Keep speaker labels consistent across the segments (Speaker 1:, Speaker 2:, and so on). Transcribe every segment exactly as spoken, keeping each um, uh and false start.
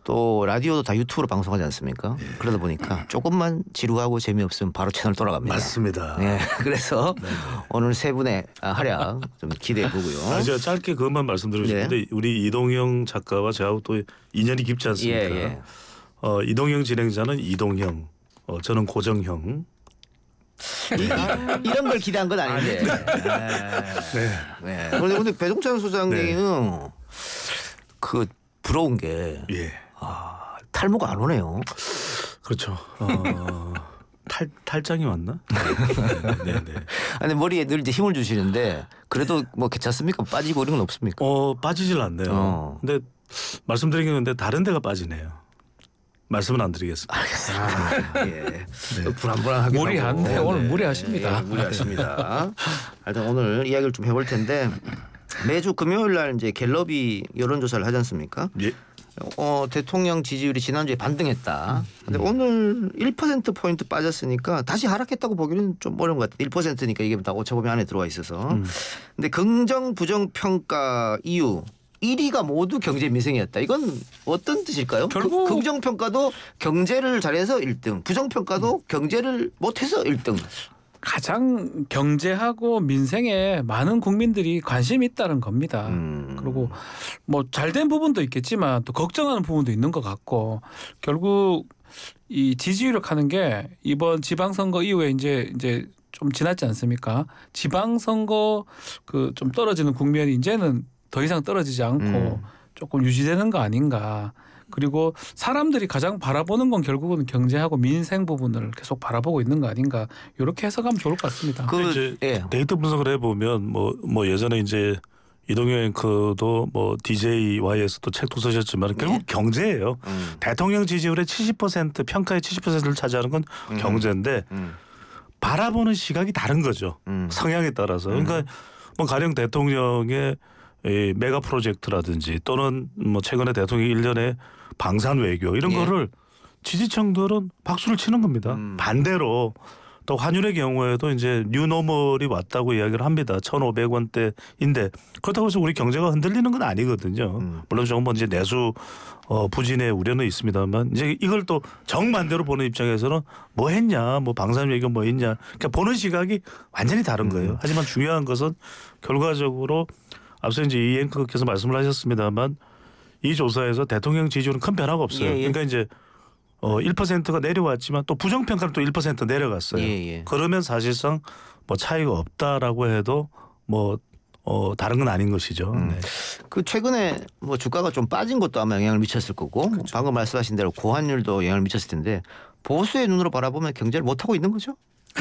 Speaker 1: 또 라디오도 다 유튜브로 방송하지 않습니까? 예. 그러다 보니까 조금만 지루하고 재미없으면 바로 채널 돌아갑니다.
Speaker 2: 맞습니다.
Speaker 1: 예. 그래서 네네. 오늘 세 분의 활약 좀 기대해 보고요.
Speaker 2: 아, 제가 짧게 그것만 말씀드리고 싶은데 네. 우리 이동형 작가와 저하고 또 인연이 깊지 않습니까? 예, 예. 어, 이동형 진행자는 이동형, 어, 저는 고정형.
Speaker 1: 이, 이런 걸 기대한 건 아닌데. 네. 네. 그런데 근데 배종찬 소장님은 네. 그 부러운 게
Speaker 2: 예.
Speaker 1: 아, 탈모가 안 오네요.
Speaker 2: 그렇죠. 어, 탈 탈장이 왔나? 네, 네.
Speaker 1: 아니 머리에 늘 이제 힘을 주시는데 그래도 뭐 괜찮습니까? 빠지고 이런 건 없습니까?
Speaker 2: 어 빠지질 않네요.
Speaker 1: 어.
Speaker 2: 근데 말씀드린 게 있는데 다른 데가 빠지네요. 말씀은 안 드리겠습니다.
Speaker 1: 알겠습니다. 아, 예. 네. 불안불안하게
Speaker 3: 무리한데 오늘 네. 무리하십니다.
Speaker 1: 예, 무리하십니다. 일단 오늘 이야기를 좀 해볼 텐데 매주 금요일 날 이제 갤럽이 여론조사를 하지 않습니까?
Speaker 2: 예.
Speaker 1: 어, 대통령 지지율이 지난주에 반등했다. 근데 음. 오늘 일 퍼센트 포인트 빠졌으니까 다시 하락했다고 보기는 좀 어려운 것 같아요. 일 퍼센트니까 이게 다 오차범위 안에 들어와 있어서. 음. 근데 긍정 부정 평가 이유 일 위가 모두 경제 민생이었다. 이건 어떤 뜻일까요?
Speaker 3: 결국
Speaker 1: 긍정 평가도 경제를 잘해서 일 등, 부정 평가도 음. 경제를 못해서 일 등.
Speaker 3: 가장 경제하고 민생에 많은 국민들이 관심이 있다는 겁니다. 음. 그리고 뭐 잘된 부분도 있겠지만 또 걱정하는 부분도 있는 것 같고 결국 이 지지율을 하는 게 이번 지방선거 이후에 이제 이제 좀 지났지 않습니까? 지방선거 그 좀 떨어지는 국면이 이제는 더 이상 떨어지지 않고 음. 조금 유지되는 거 아닌가. 그리고 사람들이 가장 바라보는 건 결국은 경제하고 민생 부분을 계속 바라보고 있는 거 아닌가 이렇게 해석하면 좋을 것 같습니다.
Speaker 2: 그 이제 예. 데이터 분석을 해보면 뭐, 뭐 예전에 이제 이동영 앵커도 뭐 디제이와이에서도 책도 쓰셨지만 결국 예. 경제예요. 음. 대통령 지지율의 칠십 퍼센트 평가의 칠십 퍼센트를 차지하는 건 음. 경제인데 음. 바라보는 시각이 다른 거죠. 음. 성향에 따라서. 그러니까 뭐 가령 대통령의 이 메가 프로젝트라든지 또는 뭐 최근에 대통령이 일 년에 방산 외교 이런 예. 거를 지지층들은 박수를 치는 겁니다. 음. 반대로 또 환율의 경우에도 이제 뉴노멀이 왔다고 이야기를 합니다. 천오백 원대인데 그렇다고 해서 우리 경제가 흔들리는 건 아니거든요. 음. 물론 조금 이제 내수 어, 부진의 우려는 있습니다만 이제 이걸 또 정반대로 보는 입장에서는 뭐 했냐, 뭐 방산 외교 뭐 했냐, 그러니까 보는 시각이 완전히 다른 거예요. 음. 하지만 중요한 것은 결과적으로 앞서 이제 이 앵커께서 말씀을 하셨습니다만 이 조사에서 대통령 지지율은 큰 변화가 없어요. 예, 예. 그러니까 이제 어 일 퍼센트가 내려왔지만 또 부정평가는 또 일 퍼센트 내려갔어요. 예, 예. 그러면 사실상 뭐 차이가 없다라고 해도 뭐 어 다른 건 아닌 것이죠.
Speaker 1: 음.
Speaker 2: 네.
Speaker 1: 그 최근에 뭐 주가가 좀 빠진 것도 아마 영향을 미쳤을 거고 그렇죠. 방금 말씀하신 대로 고환율도 영향을 미쳤을 텐데 보수의 눈으로 바라보면 경제를 못 하고 있는 거죠?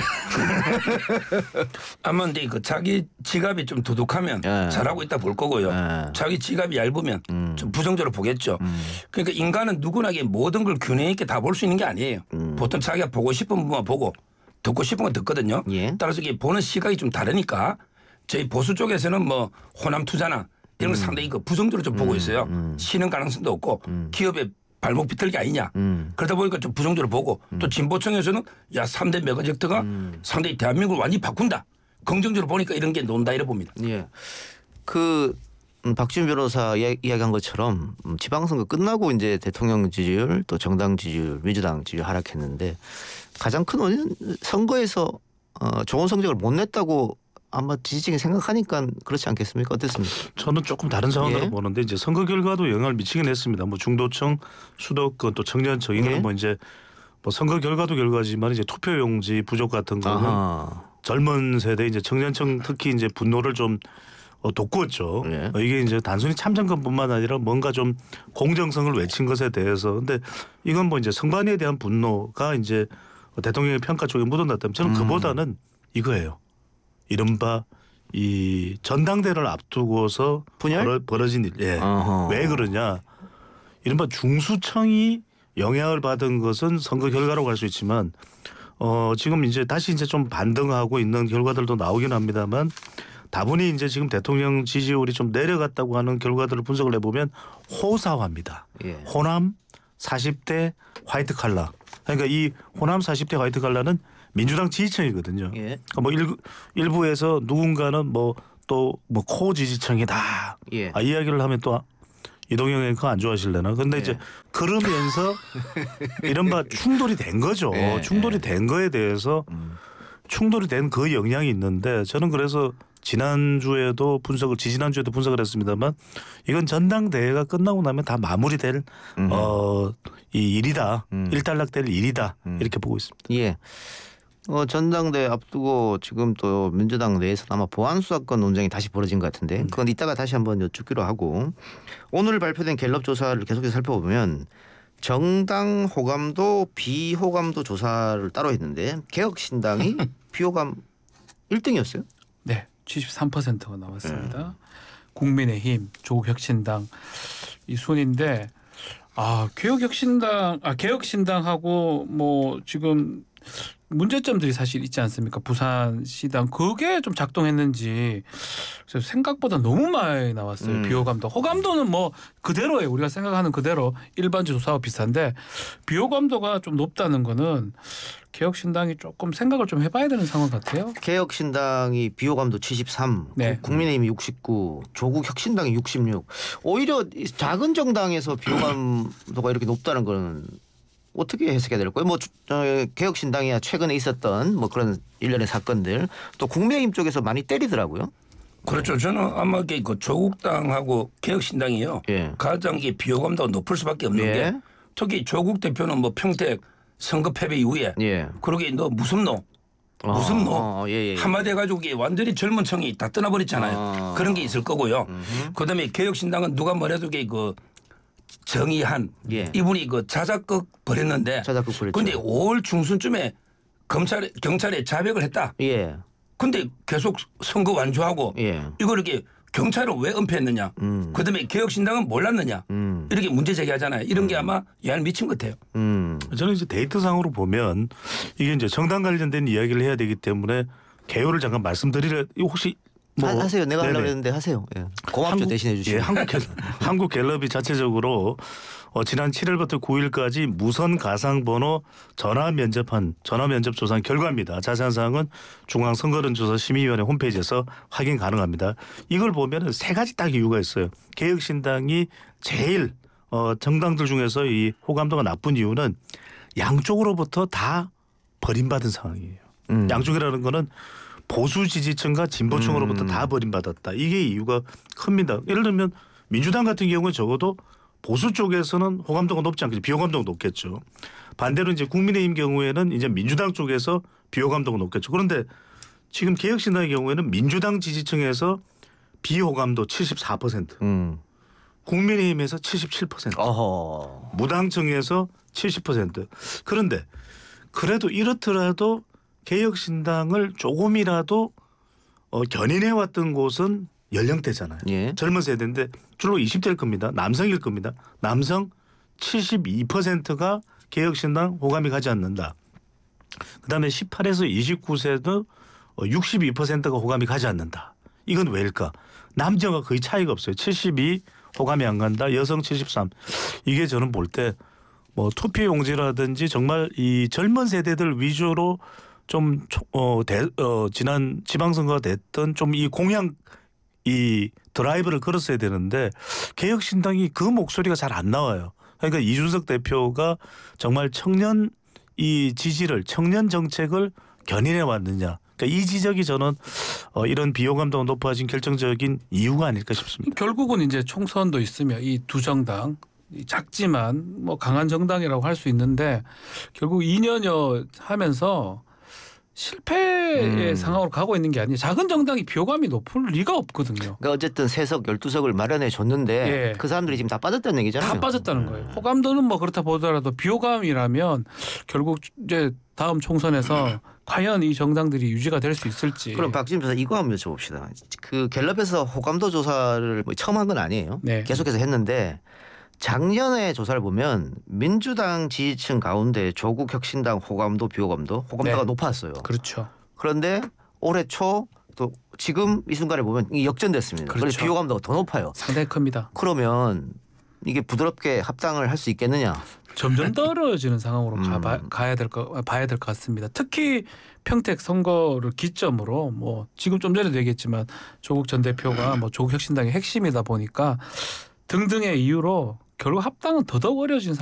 Speaker 4: 아마 근데 그 자기 지갑이 좀 두둑하면 예. 잘하고 있다 볼 거고요. 예. 자기 지갑이 얇으면 음. 좀 부정적으로 보겠죠. 음. 그러니까 인간은 누구나 모든 걸 균형 있게 다 볼 수 있는 게 아니에요. 음. 보통 자기가 보고 싶은 부분만 보고 듣고 싶은 건 듣거든요. 예. 따라서 이게 보는 시각이 좀 다르니까 저희 보수 쪽에서는 뭐 호남 투자나 이런 걸 음. 상당히 그 부정적으로 좀 음. 보고 있어요. 음. 쉬는 가능성도 없고 음. 기업의 발목 비틀기 아니냐. 음. 그러다 보니까 좀 부정적으로 보고 음. 또 진보층에서는 야 삼 대 메가젝트가 음. 상당히 대한민국을 완전히 바꾼다. 긍정적으로 보니까 이런 게 논다 이래 봅니다.
Speaker 1: 예. 그 음, 박지훈 변호사 이야, 이야기한 것처럼 음, 지방선거 끝나고 이제 대통령 지지율 또 정당 지지율 민주당 지지율 하락했는데 가장 큰 원인은 선거에서 어, 좋은 성적을 못 냈다고 아마 지지층이 생각하니까 그렇지 않겠습니까? 어떻습니까?
Speaker 2: 저는 조금 다른 상황으로
Speaker 1: 예.
Speaker 2: 보는데 이제 선거 결과도 영향을 미치긴 했습니다. 뭐 중도층, 수도권 또 청년층 이거는 예. 뭐 이제 뭐 선거 결과도 결과지만 이제 투표용지 부족 같은 거는 아하. 젊은 세대 이제 청년층 특히 이제 분노를 좀 어, 돋구었죠. 예. 어, 이게 이제 단순히 참정권뿐만 아니라 뭔가 좀 공정성을 외친 것에 대해서 근데 이건 뭐 이제 선관위에 대한 분노가 이제 대통령의 평가 쪽에 묻어났다면 저는 음. 그보다는 이거예요. 이른바 이 전당대를 앞두고서 벌어, 벌어진 일. 예. 왜 그러냐. 이른바 중수청이 영향을 받은 것은 선거 결과라고 할 수 있지만 어 지금 이제 다시 이제 좀 반등하고 있는 결과들도 나오긴 합니다만 다분히 이제 지금 대통령 지지율이 좀 내려갔다고 하는 결과들을 분석을 해보면 호사화입니다. 예. 호남 사십 대 화이트 칼라. 그러니까 이 호남 사십 대 화이트 칼라는 민주당 지지층이거든요. 예. 그러니까 뭐 일부, 일부에서 누군가는 뭐 또 뭐 코 지지층이다. 예. 아, 이야기를 하면 또 이동영 앵커 안 좋아하실래나? 근데
Speaker 1: 네.
Speaker 2: 이제 그러면서 이른바 충돌이 된 거죠.
Speaker 1: 네.
Speaker 2: 충돌이 된 거에 대해서
Speaker 1: 음.
Speaker 2: 충돌이 된 그 영향이 있는데 저는 그래서 지난주에도 분석을 지지난주에도 분석을 했습니다만 이건 전당대회가 끝나고 나면 다 마무리될
Speaker 1: 음.
Speaker 2: 어, 이 일이다.
Speaker 1: 음.
Speaker 2: 일단락될 일이다.
Speaker 1: 음.
Speaker 2: 이렇게 보고 있습니다.
Speaker 1: 예. 어, 전당대회 앞두고 지금 또 민주당 내에서 아마 보안수사권 논쟁이 다시 벌어진 것 같은데 그건 이따가 다시 한번 여쭙기로 하고 오늘 발표된 갤럽 조사를 계속해서 살펴보면 정당 호감도 비호감도 조사를 따로 했는데 개혁신당이 비호감 일 등이었어요.
Speaker 3: 네, 칠십삼 퍼센트가 나왔습니다. 국민의힘, 조국혁신당 이 순인데 아 개혁혁신당, 아 개혁신당하고 뭐 지금 문제점들이 사실 있지 않습니까? 부산시당 그게 좀 작동했는지 그래서 생각보다 너무 많이 나왔어요.
Speaker 1: 음.
Speaker 3: 비호감도, 호감도는 뭐 그대로예요. 우리가 생각하는 그대로 일반 조사와 비슷한데 비호감도가 좀 높다는 거는 개혁신당이 조금 생각을 좀 해봐야 되는 상황 같아요.
Speaker 1: 개혁신당이 비호감도 칠십삼,
Speaker 3: 네.
Speaker 1: 국민의힘이 육십구, 조국혁신당이 육십육. 오히려 이 작은 정당에서 비호감도가 이렇게 높다는 거는 어떻게 해석해야 될까요? 뭐 어, 개혁신당이야 최근에 있었던 뭐 그런 일련의 사건들 또 국민의힘 쪽에서 많이 때리더라고요.
Speaker 4: 그렇죠. 저는 아마 그 조국당하고 개혁신당이요.
Speaker 1: 예.
Speaker 4: 가장 이 비호감도가 높을 수밖에 없는
Speaker 1: 예.
Speaker 4: 게 특히 조국 대표는 뭐 평택 선거 패배 이후에
Speaker 1: 예.
Speaker 4: 그러게 너 무슨노 무슨 노
Speaker 1: 어, 어, 예, 예.
Speaker 4: 한마디 해가지고 이게 완전히 젊은 층이 다 떠나버렸잖아요.
Speaker 1: 어.
Speaker 4: 그런 게 있을 거고요.
Speaker 1: 음흠.
Speaker 4: 그다음에 개혁신당은 누가 뭐래도 이게 그 정의한
Speaker 1: 예.
Speaker 4: 이분이 그 자작극 벌였는데
Speaker 1: 자작극 벌였죠.
Speaker 4: 근데 오월 중순쯤에 검찰 경찰에 자백을 했다.
Speaker 1: 예.
Speaker 4: 근데 계속 선거 완주하고
Speaker 1: 예.
Speaker 4: 이걸 이렇게 경찰을 왜 은폐했느냐.
Speaker 1: 음.
Speaker 4: 그다음에 개혁신당은 몰랐느냐.
Speaker 1: 음.
Speaker 4: 이렇게 문제 제기하잖아요. 이런 게 아마 영향을 미친 것 같아요.
Speaker 1: 음.
Speaker 2: 저는 이제 데이터상으로 보면 이게 이제 정당 관련된 이야기를 해야 되기 때문에 개요를 잠깐 말씀드리려 혹시 뭐
Speaker 1: 하, 하세요. 내가 하려고
Speaker 2: 네네.
Speaker 1: 했는데 하세요. 예. 고맙죠. 대신해 주시면.
Speaker 2: 예, 한국 갤, 한국 갤럽이 자체적으로 어, 지난 칠일부터 구일까지 무선 가상번호 전화 면접한 전화 면접 조사 결과입니다. 자세한 사항은 중앙선거론조사심의위원회 홈페이지에서 확인 가능합니다. 이걸 보면 세 가지 딱 이유가 있어요. 개혁신당이 제일 어, 정당들 중에서 이 호감도가 나쁜 이유는 양쪽으로부터 다 버림받은 상황이에요.
Speaker 1: 음.
Speaker 2: 양쪽이라는 거는 보수 지지층과 진보층으로부터
Speaker 1: 음.
Speaker 2: 다 버림받았다. 이게 이유가 큽니다. 예를 들면 민주당 같은 경우는 적어도 보수 쪽에서는 호감도가 높지 않겠죠. 비호감도가 높겠죠. 반대로 이제 국민의힘 경우에는 이제 민주당 쪽에서 비호감도가 높겠죠. 그런데 지금 개혁신당의 경우에는 민주당 지지층에서 비호감도 칠십사 퍼센트,
Speaker 1: 음.
Speaker 2: 국민의힘에서 칠십칠 퍼센트,
Speaker 1: 어허.
Speaker 2: 무당층에서 칠십 퍼센트. 그런데 그래도 이렇더라도 개혁신당을 조금이라도 어, 견인해왔던 곳은 연령대잖아요.
Speaker 1: 예.
Speaker 2: 젊은 세대인데 주로 이십 대일 겁니다. 남성일 겁니다. 남성 칠십이 퍼센트가 개혁신당 호감이 가지 않는다. 그다음에 십팔에서 이십구 세도 육십이 퍼센트가 호감이 가지 않는다. 이건 왜일까? 남녀가 거의 차이가 없어요. 칠십이 호감이 안 간다. 여성 칠십삼. 이게 저는 볼 때 뭐 투표 용지라든지 정말 이 젊은 세대들 위주로 좀 어, 대, 어, 지난 지방선거가 됐던 좀 이 공약 이 드라이브를 걸었어야 되는데 개혁신당이 그 목소리가 잘 안 나와요. 그러니까 이준석 대표가 정말 청년 이 지지를 청년 정책을 견인해 왔느냐. 그러니까 이 지적이 저는 어, 이런 비호감도가 높아진 결정적인 이유가 아닐까 싶습니다.
Speaker 3: 결국은 이제 총선도 있으며 이 두 정당 작지만 뭐 강한 정당이라고 할 수 있는데 결국 이 년여 하면서 실패의
Speaker 1: 음.
Speaker 3: 상황으로 가고 있는 게 아니에요. 작은 정당이 비호감이 높을 리가 없거든요.
Speaker 1: 그러니까 어쨌든 세석 열두 석을 마련해 줬는데
Speaker 3: 예.
Speaker 1: 그 사람들이 지금 다 빠졌다는 얘기잖아요.
Speaker 3: 다 빠졌다는 거예요. 호감도는 뭐 그렇다 보더라도 비호감이라면 결국 이제 다음 총선에서 과연 이 정당들이 유지가 될 수 있을지.
Speaker 1: 그럼 박지민 변호사 이거 한번 여쭤봅시다. 그 갤럽에서 호감도 조사를 뭐 처음 한 건 아니에요.
Speaker 3: 네.
Speaker 1: 계속해서 했는데 작년에 조사를 보면 민주당 지지층 가운데 조국혁신당 호감도 비호감도 호감도가
Speaker 3: 네.
Speaker 1: 높았어요.
Speaker 3: 그렇죠.
Speaker 1: 그런데 올해 초 또 지금 이 순간에 보면 이게 역전됐습니다.
Speaker 3: 그렇죠.
Speaker 1: 그래서 비호감도가 더 높아요.
Speaker 3: 상당히 큽니다.
Speaker 1: 그러면 이게 부드럽게 합당을 할 수 있겠느냐?
Speaker 3: 점점 떨어지는 상황으로
Speaker 1: 음.
Speaker 3: 가봐, 가야 될 거, 봐야 될 것 같습니다. 특히 평택 선거를 기점으로 뭐 지금 좀 전에도 얘기했지만 조국 전 대표가 뭐 조국 혁신당의 핵심이다 보니까 등등의 이유로 결국 합당은 더더욱 어려워진